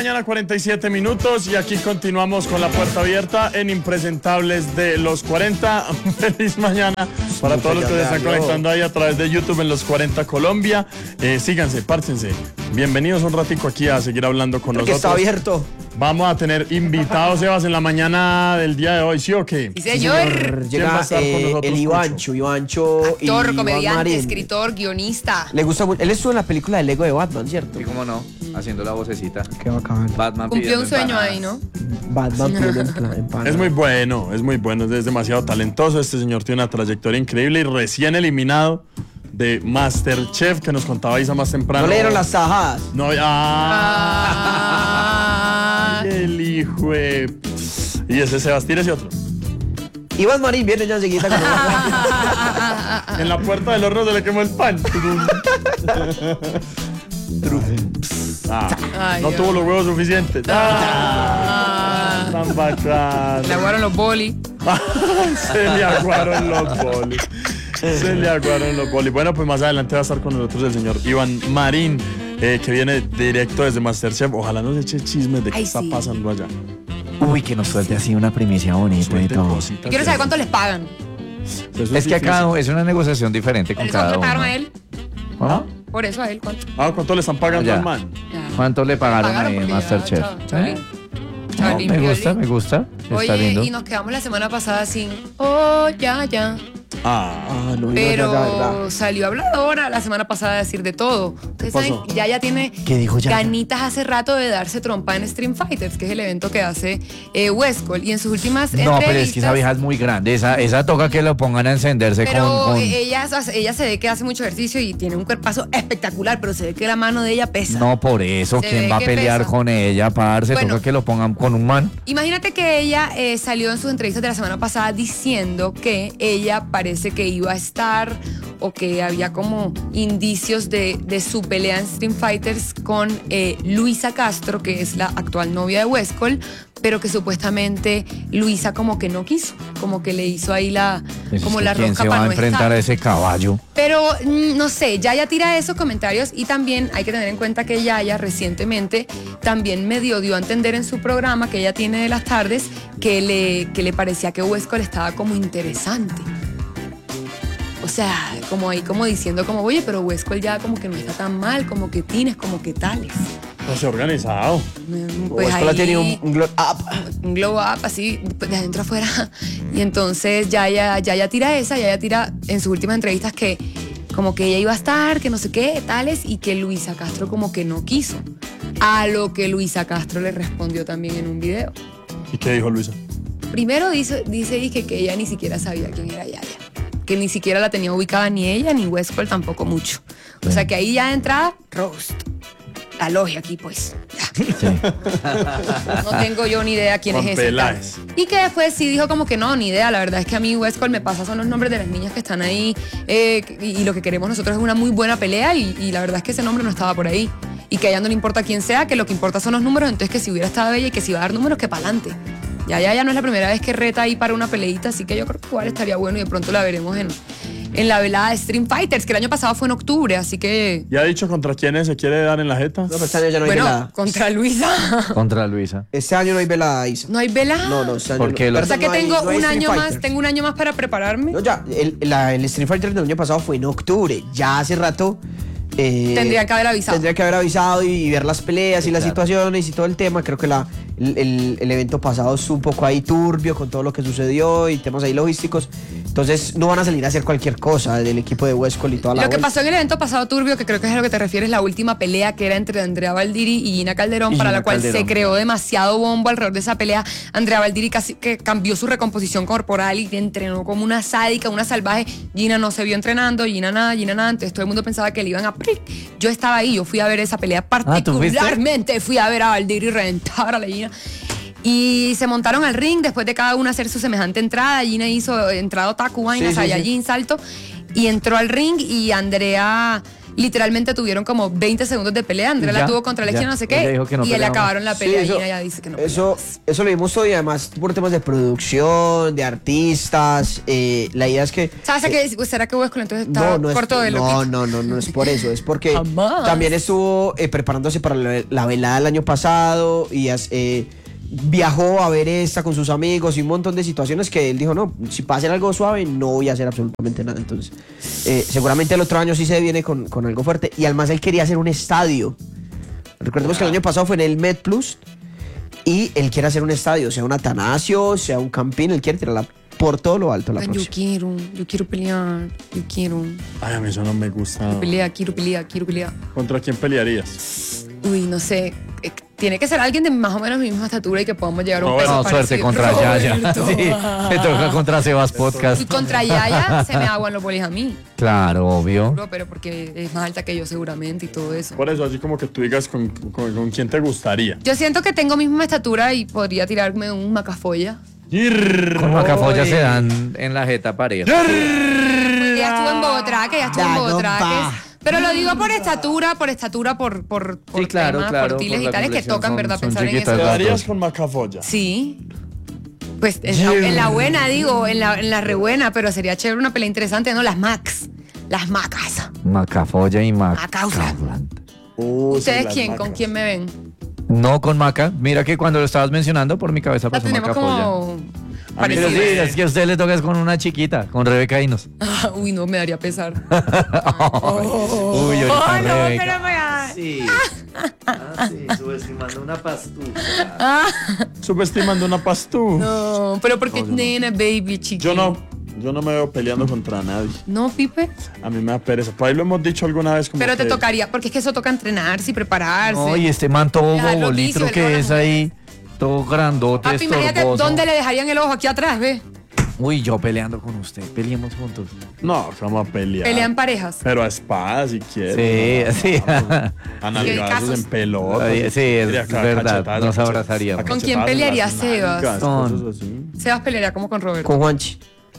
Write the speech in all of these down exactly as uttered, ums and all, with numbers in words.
mañana, cuarenta y siete minutos, y aquí continuamos con la puerta abierta en Impresentables de los cuarenta. Feliz mañana para todos los que se están conectando ahí a través de YouTube en los cuarenta Colombia. Eh, síganse, párchense. Bienvenidos un ratico aquí a seguir hablando con Porque nosotros. está abierto. Vamos a tener invitados, Sebas, en la mañana del día de hoy, ¿sí o qué? Sí, señor. ¿Quién va a Llega estar con eh, nosotros, el Ivancho, Ivancho y Actor, Iván comediante, Marín. escritor, guionista. Le gusta mucho. Él estuvo en la película de Lego de Batman, ¿cierto? Y cómo no, haciendo la vocecita. Qué bacán. Batman Cumplió pidiendo un sueño empanadas. ahí, ¿no? Batman pidiendo en plan- en pan. Es muy bueno, es muy bueno, es demasiado talentoso. Este señor tiene una trayectoria increíble y recién eliminado de MasterChef, que nos contaba Isa más temprano. No le dieron las tajadas. No, ah, Ah. el hijo de... Y ese Sebastián, ese otro. Iván Marín viene ya enseguida con En la puerta del horno se le quemó el pan. Ah, Ay, no Dios. tuvo los huevos suficientes. Ah, tan bacán. Le aguaron los bolis. Se le aguaron los bolis. Se le aguaron los bolis. Bueno, pues más adelante va a estar con nosotros el señor Iván Marín, eh, que viene directo desde MasterChef. Ojalá nos eche chismes de qué Ay, está sí. pasando allá. Uy, que nos suelte así una primicia bonita y Suelten todo. cositas. Yo quiero saber cuánto les pagan. Eso Es que difícil. acá es una negociación diferente Por con eso cada le uno. pagaron a él. ¿Cómo? Por eso a él, ¿cuánto? Ah, ¿cuánto le están pagando Ya. al man? Ya. ¿Cuánto le pagaron, Pagaron ahí en porque ya, Masterchef? chao, ¿Eh? Chavín. No, Chavín, me gusta, Piolín. me gusta. Está Oye, lindo. y nos quedamos la semana pasada sin oh, ya, ya. Ah, Ah, no, Pero no, ya, ya, verdad. salió habladora la semana pasada a decir de todo. Ustedes saben, pasó? ya ya tiene ¿Qué dijo Yaya? ganitas hace rato de darse trompa en Stream Fighters, que es el evento que hace eh, Westcol. Y en sus últimas No, entrevistas... pero es que esa vieja es muy grande. Esa, esa toca que lo pongan a encenderse Pero con... con- ella, ella se ve que hace mucho ejercicio y tiene un cuerpazo espectacular, pero se ve que la mano de ella pesa. No, por eso. Se ¿Quién ve va a que pelear pesa. con ella, parce? Bueno. Toca que lo pongan con un man. Imagínate que ella eh, salió en sus entrevistas de la semana pasada diciendo que ella parece que iba a estar o que había como indicios de, de su pelea en Stream Fighters con eh, Luisa Castro, que es la actual novia de Westcol, pero que supuestamente Luisa como que no quiso, como que le hizo ahí la, Pues como es que la ¿quién rosca se va para a no enfrentar estar. a ese caballo? Pero mm, no sé, Yaya tira esos comentarios y también hay que tener en cuenta que Yaya recientemente también medio dio a entender en su programa que ella tiene de las tardes que le, que le parecía que Westcol estaba como interesante. O sea, como ahí como diciendo como, oye, pero Westcol ya como que no está tan mal, como que tienes, como que tales. no se ha organizado. Mm, Pues ahí- ha tenido un, un glow up. un glow up así de adentro afuera y entonces ya ya ya ya tira esa ya ya tira en sus últimas entrevistas que como que ella iba a estar que no sé qué tales y que Luisa Castro como que no quiso, a lo que Luisa Castro le respondió también en un video. ¿Y qué dijo Luisa? Primero dice dice dije que ella ni siquiera sabía quién era Yaya, que ni siquiera la tenía ubicada ni ella ni Westcol tampoco mucho, o sea que ahí ya de entrada roast. La logia aquí, pues. Ya. Sí. No tengo yo ni idea quién Juan es ese. Peláez. tal. Y que después sí dijo como que no, ni idea. La verdad es que a mí Westcol me pasa son los nombres de las niñas que están ahí. eh, y, y lo que queremos nosotros es una muy buena pelea. Y, y la verdad es que ese nombre no estaba por ahí. Y que a ella no le importa quién sea, que lo que importa son los números. Entonces que si hubiera estado ella y que si iba a dar números, que para adelante. Ya, ya, ya no es la primera vez que reta ahí para una peleita. Así que yo creo que igual estaría bueno y de pronto la veremos en, en la velada de Stream Fighters, que el año pasado fue en octubre. Así que, ¿Ya ha dicho contra quiénes se quiere dar en la jeta? No, pero este año ya no hay bueno, velada. contra Luisa. Contra Luisa. Este año no hay velada, Isa. No hay velada. No, no, este año ¿Por no. qué? Perdón, O sea que no hay- tengo no hay un Street año más, Fighter. tengo un año más para prepararme. No, ya, el, la- el Street Fighter del año pasado fue en octubre. Ya hace rato. eh, Tendría que haber avisado. Tendría que haber avisado y ver las peleas y las claro. situaciones y todo el tema. Creo que la, el, el- el evento pasado estuvo un poco ahí turbio con todo lo que sucedió y temas ahí logísticos. Entonces no van a salir a hacer cualquier cosa del equipo de Westcol y toda la Lo que vuelta. pasó en el evento pasado turbio, que creo que es a lo que te refieres, la última pelea que era entre Andrea Valdiri y Gina Calderón, Y para Gina la cual Calderón. se creó demasiado bombo alrededor de esa pelea. Andrea Valdiri casi que cambió su recomposición corporal y entrenó como una sádica, una salvaje. Gina no se vio entrenando, Gina nada, Gina nada. Entonces todo el mundo pensaba que le iban a... Yo estaba ahí, yo fui a ver esa pelea Ah, ¿tú fuiste? particularmente. Fui a ver a Valdiri reventar a la Gina. Y se montaron al ring después de cada una hacer su semejante entrada. Gina hizo entrado taku, vaina, Sí, sí, sí. Saiyajin, salto. Y entró al ring y Andrea literalmente tuvieron como veinte segundos de pelea. Andrea Ya, la tuvo contra Alexia ya. no sé Ella qué, dijo que no y le peleaba acabaron la pelea Sí, y eso- ella dice que no Eso, pelea. eso lo vimos todo y además por temas de producción, de artistas. eh, la idea es que. ¿Sabes a eh, qué? ¿Será que Huesco entonces está no, no, corto es, de no, loquito? no, no, no es por eso, es porque Jamás. también estuvo eh, preparándose para la, la velada del año pasado y as- eh, viajó a ver esta con sus amigos y un montón de situaciones que él dijo, no, si pasa a hacer algo suave, no voy a hacer absolutamente nada. Entonces, eh, seguramente el otro año sí se viene con, con algo fuerte. Y además él quería hacer un estadio. Recordemos que el año pasado fue en el Med Plus y él quiere hacer un estadio, sea un Atanasio, sea un Campín, él quiere tirarla por todo lo alto la Ay, yo próxima. quiero, yo quiero pelear, yo quiero Ay, a mí eso no me gusta. pelear, quiero pelear, quiero pelear. ¿Contra quién pelearías? Uy, no sé, eh, tiene que ser alguien de más o menos mi misma estatura y que podamos llegar a un No, peso No, suerte parecido. contra Yaya. Roberto. Sí, me toca contra Sebas Podcast. Y contra Yaya se me aguan los bolis a mí, Claro, obvio. juro, pero porque es más alta que yo seguramente y todo eso. Por eso, así como que tú digas con, con, con quién te gustaría. Yo siento que tengo misma estatura y podría tirarme un macafolla. Con Macafolla se dan en la jeta pareja. Ya estuvo en Bogotá, que ya estuvo en Ya, Bogotá. no que va. es- Pero lo digo por estatura, por estatura, por, por, por Sí, claro, temas, claro, por tiles por y la tales que complexión, tocan, son- ¿verdad? son Pensar en chiquitas eso. ¿Te las darías dos. con Macafolla? Sí. Pues en la, en la buena, digo, en la, en la re buena, pero sería chévere una pelea interesante, ¿no? Las Max. Las Macas. Macafolla y Maca. Macausa. Uh, sí, ¿Ustedes las quién? Macas. ¿Con quién me ven? No con Maca. Mira que cuando lo estabas mencionando por mi cabeza La pasó tenemos Macafolla. como A mí Pero sí, parecidas. es que a usted le toca es con una chiquita, con Rebeca Inos. Ah, uy, no, me daría pesar. Uy, ahorita Oh, no, Rebeca. pero me- Sí. Ah, sí, subestimando una pastucha. Subestimando una pastú. No, pero porque es nena, baby, chiquita. Yo no, yo no me veo peleando contra nadie. No, Pipe. A mí me da pereza. Por ahí lo hemos dicho alguna vez como Pero te que- tocaría, porque es que eso toca entrenarse y prepararse. No, y este man todo Dejarlo bolitro liso, el que es ojo. ahí, todo grandote, Papi, imagínate estorboso. dónde le dejarían el ojo aquí atrás, ¿ves? Uy, yo peleando con usted, peleemos juntos. No, vamos a pelear. Pelean parejas. Pero a espada si quieres. Sí, sí. A nalgazos casos? en pelota. Ay, sí, es Mira, acá, verdad, cachetazos, nos cachet- abrazaríamos. a ¿Con quién cachetazos, pelearía las Sebas? nalgas, Con- cosas así. Sebas pelearía como con Roberto. Con Juanchi.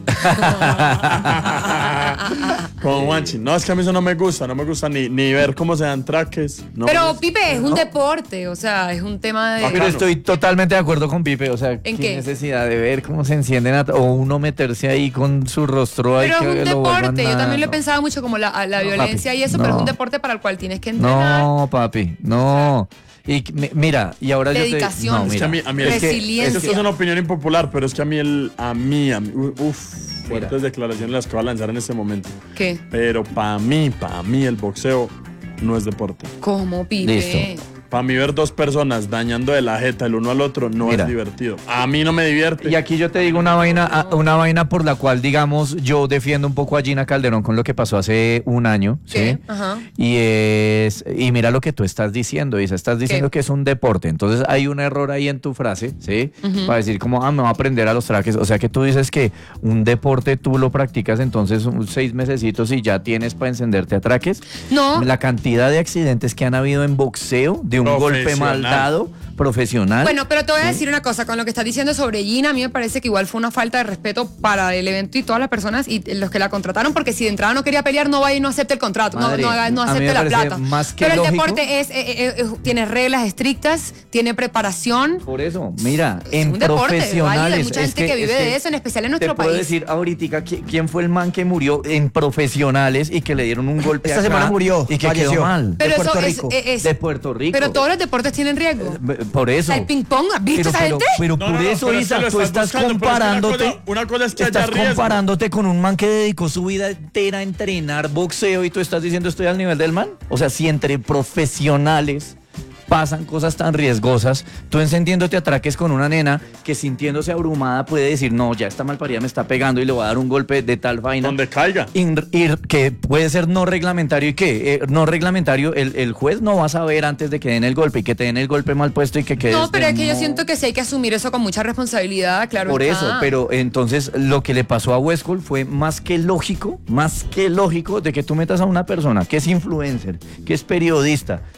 Con Juanchi. No, es que a mí eso no me gusta. No me gusta ni, ni ver cómo se dan traques. No me Pero gusta. Pipe, es un deporte, o sea, es un tema de... Bacano. Pero estoy totalmente de acuerdo con Pipe, o sea, ¿En qué qué? necesidad de ver cómo se encienden a- o uno meterse ahí con su rostro ahí Pero que es un lo vuelvan deporte, yo nada, también lo he no. pensado mucho como la, la No, violencia papi, y eso, pero es no. un deporte para el cual tienes que entrenar. No, papi, no. Y mi- mira, y ahora Dedicación. yo te... No, Es que a mira, mí, a mí es que- Resiliencia. Esto es una opinión impopular, pero es que a mí, el, a mí, a mí, uf, fuertes declaraciones las que voy a lanzar en este momento. ¿Qué? Pero para mí, para mí el boxeo no es deporte. ¿Cómo, Pipe? Listo. Para mí ver dos personas dañando de la jeta el uno al otro no Mira. es divertido. A mí no me divierte. Y aquí yo te digo una vaina, a- una vaina por la cual, digamos, yo defiendo un poco a Gina Calderón con lo que pasó hace un año, ¿sí? ¿Qué? Ajá. Y es, y mira lo que tú estás diciendo, Isa, estás diciendo ¿Qué? que es un deporte. Entonces hay un error ahí en tu frase, ¿sí? Para decir como, ah, me voy a aprender a los trajes. O sea que tú dices que un deporte tú lo practicas entonces un seis mesecitos y ya tienes para encenderte a traques. No. La cantidad de accidentes que han habido en boxeo, de un golpe Profesional. mal dado, profesional. Bueno, pero te voy a decir una cosa, con lo que estás diciendo sobre Gina, a mí me parece que igual fue una falta de respeto para el evento y todas las personas y los que la contrataron, porque si de entrada no quería pelear, no vaya y no acepte el contrato, no, Madre, no, haga- no a mí acepte me la parece plata. más que pero el lógico. deporte es, eh, eh, eh, tiene reglas estrictas, tiene preparación. Por eso, mira, Es en un deporte profesionales. válido, hay mucha es gente que vive es de eso, en especial en nuestro te puedo país. decir ahorita qui- quién fue el man que murió en profesionales y que le dieron un golpe Esta acá semana murió, y que falleció. quedó mal. Pero de eso Puerto es, Rico. es- es- de Puerto Rico. Pero todos los deportes tienen riesgo. Eh, Por O eso. sea, el ping pong, ¿has visto pero, esa pero, gente? pero No, por no, no, eso, pero es que Isa, lo tú estás estás buscando, pero es que una comparándote. cosa- una cosa es que haya estás riesgo. comparándote con un man que dedicó su vida entera a entrenar boxeo y tú estás diciendo estoy al nivel del man. O sea, si entre profesionales pasan cosas tan riesgosas, tú encendiéndote a traques con una nena que sintiéndose abrumada puede decir, no, ya esta malparida me está pegando y le voy a dar un golpe de tal vaina. Donde caiga. Ir- ir- que puede ser no reglamentario y que eh, no reglamentario, el, el juez no va a saber antes de que den el golpe y que te den el golpe mal puesto y que quedes No, pero de es que yo mo- siento que sí hay que asumir eso con mucha responsabilidad, claro. Por está. eso, pero entonces lo que le pasó a Westcol fue más que lógico, más que lógico de que tú metas a una persona que es influencer, que es periodista,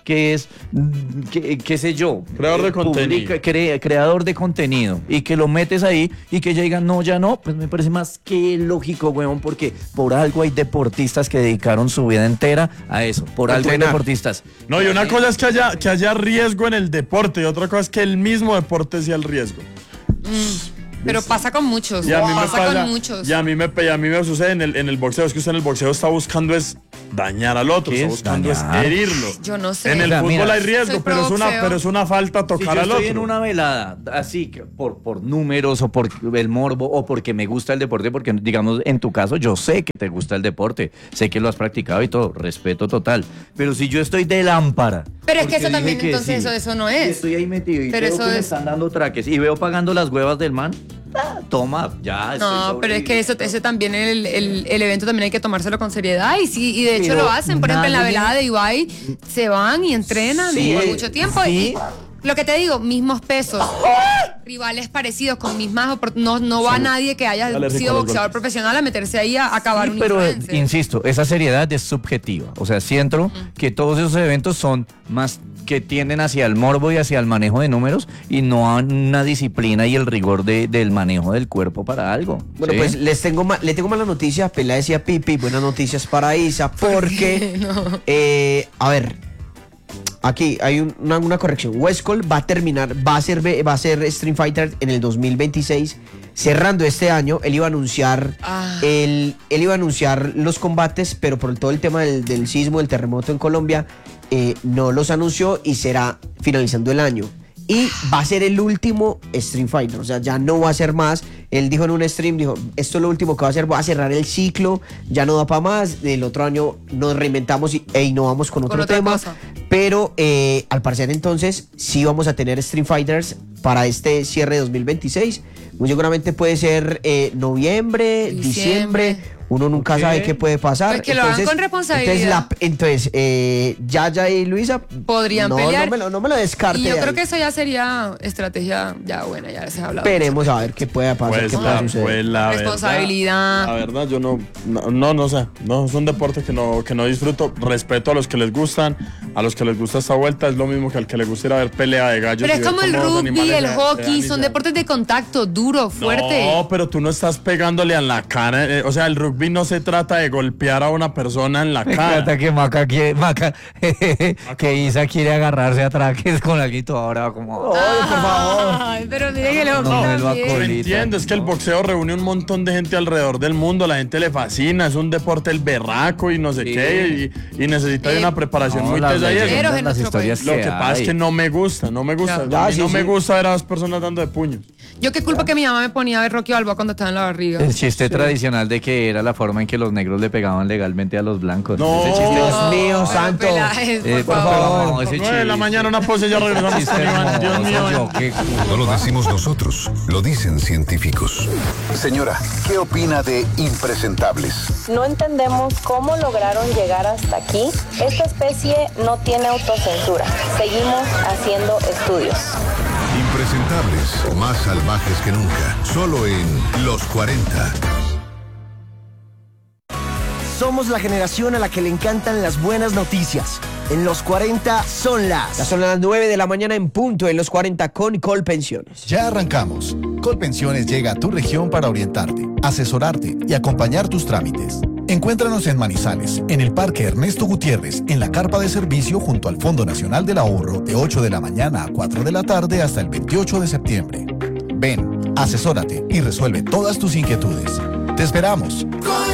que es, mm, que- qué sé yo, Creador de eh, publica- contenido. cre- creador de contenido, y que lo metes ahí y que ella diga, no, ya no, pues me parece más que lógico, weón, porque por algo hay deportistas que dedicaron su vida entera a eso, por A algo hay entrenar. deportistas. No, y una cosa es que haya, que haya riesgo en el deporte y otra cosa es que el mismo deporte sea el riesgo. Pero pasa con muchos. Y a mí me pasa pasa, con muchos. y a mí me, y a mí me sucede en el, en el boxeo, es que usted en el boxeo está buscando es dañar al otro, ¿Qué está es buscando dañar? es herirlo. Yo no sé. En el O sea, fútbol mira, hay riesgo, soy pero es, una, pro-boxeo. pero es una falta Si tocar yo al estoy otro. en una velada, así que por, por números o por el morbo o porque me gusta el deporte, porque digamos en tu caso yo sé que te gusta el deporte, sé que lo has practicado y todo, respeto total. Pero si yo estoy de lámpara. Pero es que porque eso dije también, que entonces, eso- eso no es. y estoy ahí metido y Pero veo eso que me es- están dando traques y veo pagando las huevas del man. ah, toma, ya. estoy No, pero es que eso, sobreviviendo. ese también, el, el, el evento también hay que tomárselo con seriedad. Y sí, y de hecho Pero lo hacen. Por ejemplo, en la nadie- velada de Ibai se van y entrenan Sí, por mucho tiempo. sí. Y lo que te digo, mismos pesos, rivales parecidos, con mismas opor- no, no va nadie que haya Alérgico a sido los boxeador golpes. profesional a meterse ahí a acabar Sí, un pero influencer. insisto, esa seriedad es subjetiva. O sea, siento que todos esos eventos son más que tienden hacia el morbo y hacia el manejo de números y no a una disciplina y el rigor de- del manejo del cuerpo para algo. Bueno, ¿sí? pues les tengo ma- le tengo malas noticias, Pelá decía Pipi, buenas noticias para Isa, porque, eh, a ver, aquí hay un- una, una corrección. Westcol va a terminar, va a ser va a ser Street Fighter en el dos mil veintiséis, cerrando este año. Él iba a anunciar, Ah. él, él iba a anunciar los combates, pero por todo el tema del, del sismo, del terremoto en Colombia, eh, no los anunció y será finalizando el año. Y va a ser el último Stream Fighter, o sea, ya no va a ser más. Él dijo en un stream, dijo, esto es lo último que va a hacer, va a cerrar el ciclo, ya no da para más. El otro año nos reinventamos y- e innovamos con otro Con otra tema. cosa. Pero eh, al parecer entonces sí vamos a tener Stream Fighters para este cierre de dos mil veintiséis. Muy seguramente puede ser eh, noviembre, diciembre. Diciembre. Uno nunca Ok. sabe qué puede pasar. Pues que lo hagan con responsabilidad. Entonces, la- entonces eh, Yaya y Luisa Podrían no, pelear. No me lo, no me lo descarte. Y yo de creo ahí. que eso ya sería estrategia ya buena, ya se ha hablado. Esperemos a ver qué pueda pasar, Pues qué la, pueda suceder. pues la Responsabilidad. Verdad, la verdad, yo no, no, no, no sé. No, es un deporte que no, que no disfruto. Respeto a los que les gustan, a los que les gusta esta vuelta. Es lo mismo que al que le gusta ir a ver pelea de gallos. Pero y es ver como el cómo los rugby, animales el se- se hockey, dan y son se- deportes de contacto, duro, fuerte. No, pero tú no estás pegándole a la cara. eh, O sea, el rugby no se trata de golpear a una persona en la Me cara. encanta que Maca quiere, Maca, que Isa quiere agarrarse a traques con alguien todo ahora como... Ay, por favor. Ay, pero mire que lo No me lo también. Yo acolí. entiendo, es que el boxeo reúne un montón de gente alrededor del mundo, la gente le fascina, es un deporte el berraco y no sé Sí. qué, y, y necesita de Eh, una preparación No, muy las tesa y eso. leyendas. leyendas, en las nuestro historias país. Lo que que pasa es hay. que no me gusta, no me gusta. Claro. A Ah, mí sí, no sí. me gusta ver a las personas dando de puños. Yo qué culpa que mi mamá me ponía a ver Rocky Balboa cuando estaba en la barriga. El chiste tradicional de que era la forma en que los negros le pegaban legalmente a los blancos. No. Ese chiste Dios es- mío, Pero santo. Peláez, Eh, por por favor. favor, no, ese nueve de la chiste. mañana, una pose, ya regresamos Chiste con Iván. Dios hermoso, mío. yo, qué No lo decimos nosotros, lo dicen científicos. Señora, ¿qué opina de impresentables? No entendemos cómo lograron llegar hasta aquí. Esta especie no tiene autocensura. Seguimos haciendo estudios. Impresentables, más salvajes que nunca. Solo en Los cuarenta. Somos la generación a la que le encantan las buenas noticias. En los cuarenta son las... Ya son las nueve de la mañana en punto en los cuarenta con Colpensiones. Ya arrancamos. Colpensiones llega a tu región para orientarte, asesorarte y acompañar tus trámites. Encuéntranos en Manizales, en el Parque Ernesto Gutiérrez, en la carpa de servicio junto al Fondo Nacional del Ahorro de ocho de la mañana a cuatro de la tarde hasta el veintiocho de septiembre. Ven, asesórate y resuelve todas tus inquietudes. Te esperamos.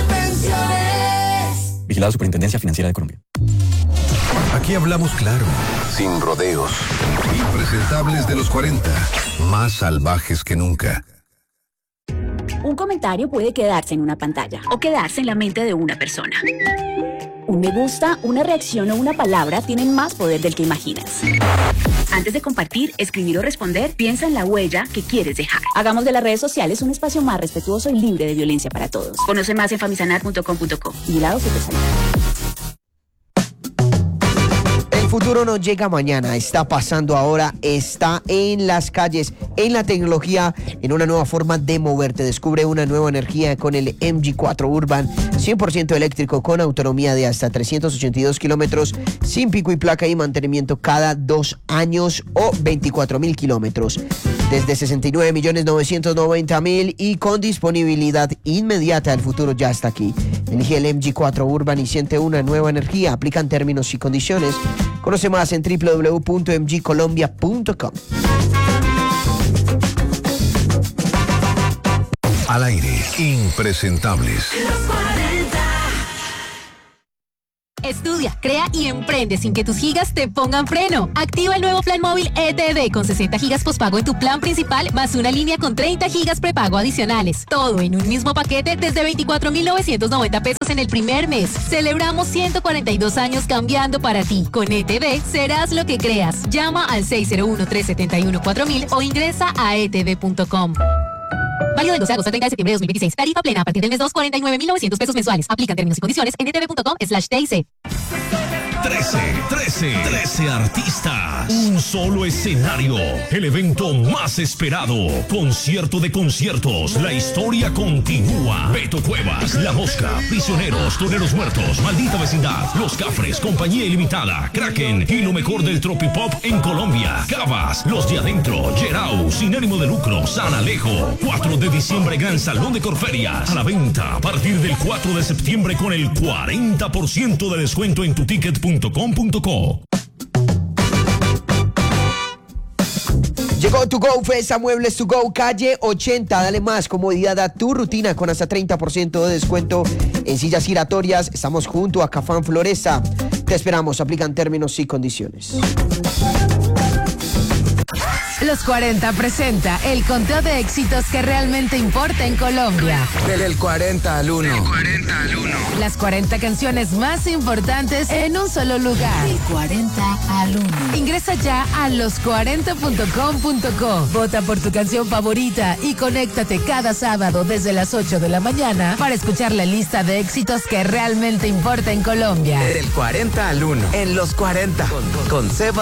Vigilado Superintendencia Financiera de Colombia. Aquí hablamos claro, sin rodeos. Impresentables de los cuarenta, más salvajes que nunca. Un comentario puede quedarse en una pantalla o quedarse en la mente de una persona. Un me gusta, una reacción o una palabra tienen más poder del que imaginas. Antes de compartir, escribir o responder, piensa en la huella que quieres dejar. Hagamos de las redes sociales un espacio más respetuoso y libre de violencia para todos. Conoce más en famisanar punto com punto co. Vigilado Supersalud. El futuro no llega mañana, está pasando ahora, está en las calles, en la tecnología, en una nueva forma de moverte. Descubre una nueva energía con el M G cuatro Urban, cien por ciento eléctrico con autonomía de hasta trescientos ochenta y dos kilómetros, sin pico y placa y mantenimiento cada dos años o veinticuatro mil kilómetros. Desde sesenta y nueve millones novecientos noventa mil y con disponibilidad inmediata, el futuro ya está aquí. Elige el M G cuatro Urban y siente una nueva energía. Aplican términos y condiciones. Conoce más en w w w punto m g colombia punto com. Al aire, impresentables. Estudia, crea y emprende sin que tus gigas te pongan freno. Activa el nuevo plan móvil E T V con sesenta gigas pospago en tu plan principal más una línea con treinta gigas prepago adicionales. Todo en un mismo paquete desde veinticuatro mil novecientos noventa pesos en el primer mes. Celebramos ciento cuarenta y dos años cambiando para ti. Con E T V serás lo que creas. Llama al seis cero uno, tres siete uno, cuatro mil o ingresa a e t v punto com. Válido del doce de agosto al treinta de septiembre de dos mil veintiséis. Tarifa plena a partir del mes dos, cuarenta y nueve mil novecientos pesos mensuales. Aplican términos y condiciones en e t v punto com slash t i c. trece, trece, trece artistas. Un solo escenario. El evento más esperado. Concierto de conciertos. La historia continúa. Beto Cuevas, La Mosca, Prisioneros, Toreros Muertos, Maldita Vecindad, Los Cafres, Compañía Ilimitada, Kraken y lo mejor del tropipop en Colombia. Cabas, Los de Adentro, Gerau, Sin Ánimo de Lucro, San Alejo. cuatro de diciembre, Gran Salón de Corferias. A la venta a partir del cuatro de septiembre con el cuarenta por ciento de descuento en tu ticket punto com punto co. Llegó To Go, Fesa Muebles To Go, calle ochenta. Dale más comodidad a tu rutina con hasta treinta por ciento de descuento en sillas giratorias. Estamos junto a Cafán Floresa. Te esperamos, aplican términos y condiciones. Los cuarenta presenta el conteo de éxitos que realmente importa en Colombia. Del cuarenta al uno. Las cuarenta canciones más importantes en un solo lugar. Del cuarenta al uno. Ingresa ya a los cuarenta punto com punto co. Vota por tu canción favorita y conéctate cada sábado desde las ocho de la mañana para escuchar la lista de éxitos que realmente importa en Colombia. Del cuarenta al uno. En los cuarenta. Con, con Seba.